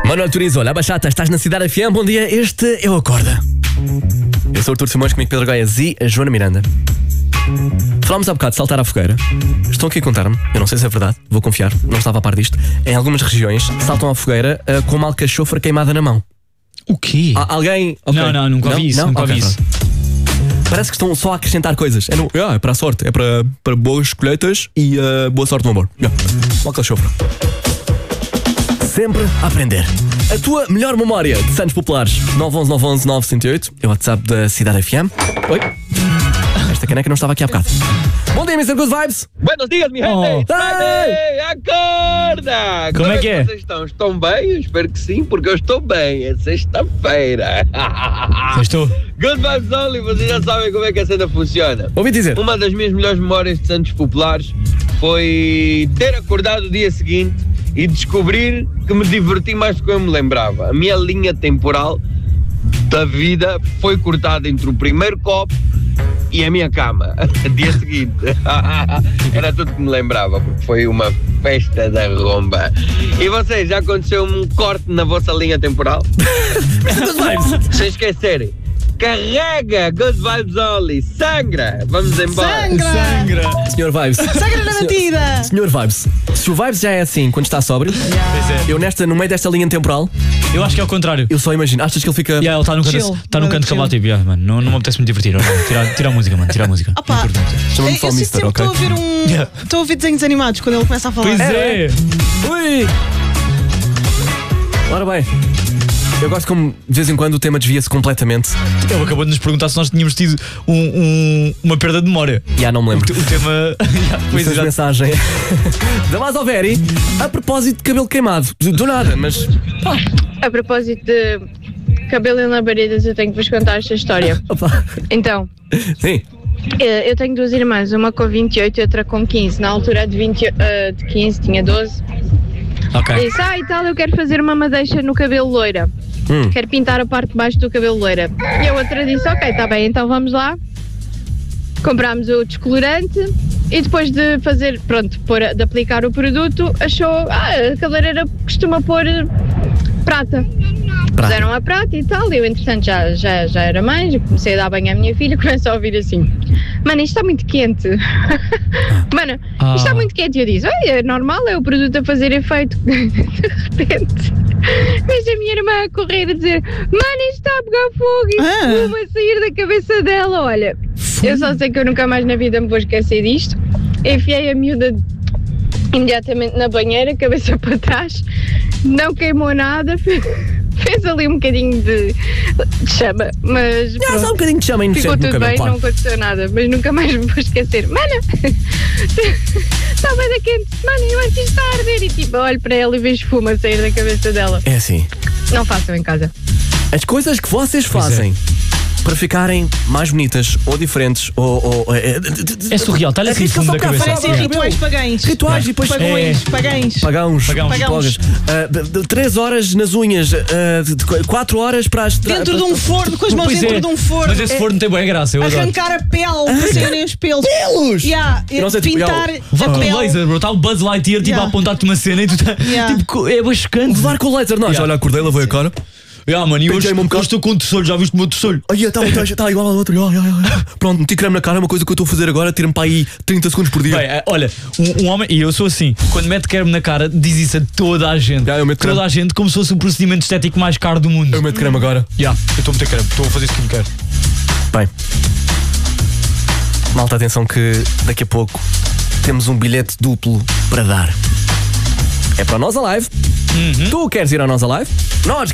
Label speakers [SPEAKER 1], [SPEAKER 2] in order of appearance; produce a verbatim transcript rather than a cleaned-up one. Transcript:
[SPEAKER 1] Manuel Turizo, olha, a Bachata, estás na Cidade F M, bom dia, este é o Acorda. Eu sou o Artur Simões, comigo Pedro Goiás e a Joana Miranda. Falámos há bocado de saltar à fogueira. Estão aqui a contar-me, eu não sei se é verdade, vou confiar, não estava a par disto. Em algumas regiões saltam à fogueira uh, com uma alcachofra queimada na mão.
[SPEAKER 2] O quê?
[SPEAKER 1] Há alguém... Okay.
[SPEAKER 2] Não, não, nunca ouvi isso,
[SPEAKER 1] não?
[SPEAKER 2] nunca
[SPEAKER 1] Okay,
[SPEAKER 2] ouvi isso.
[SPEAKER 1] Parece que estão só a acrescentar coisas. É, no, ah, é para a sorte, é para, para boas colheitas e uh, boa sorte no amor. Yeah. Uma alcachofra. Sempre a aprender. A tua melhor memória de Santos Populares. nove um um nove um um nove zero oito. É o WhatsApp da Cidade F M. Oi. Esta caneca não estava aqui há bocado. Bom dia, mister Good Vibes.
[SPEAKER 3] Buenos dias, minha
[SPEAKER 2] Oh.
[SPEAKER 3] gente. Friday, acorda.
[SPEAKER 2] Como é que é?
[SPEAKER 3] Vocês estão? Estão bem? Eu espero que sim, porque eu estou bem. É sexta-feira.
[SPEAKER 2] Estou.
[SPEAKER 3] Good Vibes Only, vocês já sabem como é que a cena funciona.
[SPEAKER 1] Ouvi dizer.
[SPEAKER 3] Uma das minhas melhores memórias de Santos Populares foi ter acordado o dia seguinte e descobrir que me diverti mais do que eu me lembrava. A minha linha temporal da vida foi cortada entre o primeiro copo e a minha cama, dia seguinte. Era tudo que me lembrava, porque foi uma festa da romba. E vocês, já aconteceu um corte na vossa linha temporal? Sem esquecerem, carrega Good Vibes Only, sangra, vamos embora.
[SPEAKER 2] Sangra.
[SPEAKER 1] Senhor Vibes.
[SPEAKER 4] Sangra na batida!
[SPEAKER 1] Senhor Vibes, se o Vibes já é assim quando está sóbrio,
[SPEAKER 2] Pois é.
[SPEAKER 1] eu nesta, no meio desta linha temporal,
[SPEAKER 2] Eu acho que é o contrário.
[SPEAKER 1] eu só imagino. Achas que ele fica...
[SPEAKER 2] Yeah, ele está num canto,
[SPEAKER 4] Chill.
[SPEAKER 2] tá num canto
[SPEAKER 4] Chill.
[SPEAKER 2] cabal, tipo, yeah, mano, não, não me apetece me divertir. Não, não. Tira, tira a música, mano, tira a música.
[SPEAKER 4] Opa,
[SPEAKER 2] Importante.
[SPEAKER 1] Chama-me
[SPEAKER 4] eu
[SPEAKER 1] só
[SPEAKER 4] eu sinto
[SPEAKER 1] mister,
[SPEAKER 4] sempre
[SPEAKER 1] ok?
[SPEAKER 4] que estou a ouvir um.
[SPEAKER 2] Yeah.
[SPEAKER 4] Estou a ouvir desenhos animados quando ele começa a falar.
[SPEAKER 2] Pois é.
[SPEAKER 1] Ui! Ora bem, eu gosto como de vez em quando o tema desvia-se completamente.
[SPEAKER 2] Ele acabou de nos perguntar se nós tínhamos tido um, um- uma perda de memória.
[SPEAKER 1] Já não me
[SPEAKER 2] O,
[SPEAKER 1] lembro.
[SPEAKER 2] te- o tema. Yeah, pois
[SPEAKER 1] Pois
[SPEAKER 2] exato.
[SPEAKER 1] mensagem. Damaso Veri, a propósito de cabelo queimado. Do, do nada, mas.
[SPEAKER 5] A propósito de cabelo em labaredas, eu tenho que vos contar esta história.
[SPEAKER 1] Opa.
[SPEAKER 5] Então,
[SPEAKER 1] Sim.
[SPEAKER 5] eh, eu tenho duas irmãs, uma com vinte e oito e outra com quinze. Na altura de, vinte, eh, de quinze, tinha doze.
[SPEAKER 2] Ok.
[SPEAKER 5] E disse, ah, e tal, eu quero fazer uma madeixa no cabelo loira.
[SPEAKER 1] Hum.
[SPEAKER 5] Quero pintar a parte de baixo do cabelo loira. E a outra disse, ok, está bem, então vamos lá. Comprámos o descolorante e depois de fazer, pronto, pôr, de aplicar o produto, achou, ah, a cabeleireira costuma pôr prata.
[SPEAKER 1] Prata.
[SPEAKER 5] Puseram a prata e tal, eu entretanto já, já, já era mãe, já comecei a dar banho à minha filha, começo a ouvir assim, mano, isto está muito quente. Mano, isto está
[SPEAKER 2] Ah.
[SPEAKER 5] muito quente. E eu disse, olha, é normal, é o produto a fazer efeito. De repente, vejo a minha irmã a correr a dizer, mano, isto está a pegar fogo e
[SPEAKER 4] Ah.
[SPEAKER 5] espuma a sair da cabeça dela. Olha, eu só sei que eu nunca mais na vida me vou esquecer disto. Enfiei a miúda imediatamente na banheira, cabeça para trás, não queimou nada, fez, fez ali um bocadinho de, de chama, mas
[SPEAKER 1] Já,
[SPEAKER 5] pronto,
[SPEAKER 1] só um bocadinho de chama
[SPEAKER 5] ficou
[SPEAKER 1] inocente no
[SPEAKER 5] tudo
[SPEAKER 1] cabelo,
[SPEAKER 5] bem,
[SPEAKER 1] claro.
[SPEAKER 5] não aconteceu nada, mas nunca mais me vou esquecer. Mana, está bem da quente, mana, eu acho que isto está a arder. E tipo, eu olho para ela e vejo espuma sair da cabeça dela.
[SPEAKER 1] É assim.
[SPEAKER 5] Não façam em casa.
[SPEAKER 1] As coisas que vocês
[SPEAKER 2] Pois é.
[SPEAKER 1] fazem para ficarem mais bonitas ou diferentes ou. ou é,
[SPEAKER 2] É surreal, está-lhe assim fundo da cabeça.
[SPEAKER 4] Parecem
[SPEAKER 2] Yeah.
[SPEAKER 4] rituais pagães.
[SPEAKER 1] Rituais e depois.
[SPEAKER 4] Pagões, pagães.
[SPEAKER 1] Pagãos,
[SPEAKER 2] Pagãos.
[SPEAKER 1] pagãos. Ah, de- de três horas nas unhas, ah, de- de qu- quatro horas para as.
[SPEAKER 4] Dentro de um forno, com as mãos
[SPEAKER 2] Pois
[SPEAKER 4] dentro
[SPEAKER 2] é.
[SPEAKER 4] de um forno.
[SPEAKER 2] Mas esse forno tem boa graça, eu adoro.
[SPEAKER 4] Arrancar a pele, para saírem os pelos.
[SPEAKER 1] Pelos!
[SPEAKER 4] Yeah,
[SPEAKER 1] Eu não sei, tipo,
[SPEAKER 4] pintar
[SPEAKER 2] Vá
[SPEAKER 4] a
[SPEAKER 2] com
[SPEAKER 4] pele.
[SPEAKER 2] o laser, bro. Está o Buzz Lightyear tipo
[SPEAKER 4] Yeah.
[SPEAKER 2] a apontar-te uma cena e tu tá,
[SPEAKER 4] Yeah.
[SPEAKER 2] tipo, co- é bem chocante.
[SPEAKER 1] Levar com o laser, nós.
[SPEAKER 2] Yeah.
[SPEAKER 1] Olha, acordei, lavei a cara.
[SPEAKER 2] Yeah, mano, e hoje,
[SPEAKER 1] Pentei-me um bocado.
[SPEAKER 2] hoje estou com o tesouro, já viste o meu tesouro?
[SPEAKER 1] Ai, está tá, tá igual ao outro. Ai, ai, ai. Pronto, meti creme na cara. Uma coisa que eu estou a fazer agora, tira-me para aí trinta segundos por dia.
[SPEAKER 2] Bem, eh, olha, um, um homem, e eu sou assim, quando mete creme na cara, diz isso a toda a gente.
[SPEAKER 1] Yeah, eu meto
[SPEAKER 2] toda
[SPEAKER 1] creme.
[SPEAKER 2] a gente, como se fosse o procedimento estético mais caro do mundo.
[SPEAKER 1] Eu meto creme agora.
[SPEAKER 2] Yeah, eu estou a meter creme, estou a fazer skincare.
[SPEAKER 1] Bem, malta, atenção que daqui a pouco temos um bilhete duplo para dar. É para a Nós Alive. Tu queres ir à Nós Alive? Nós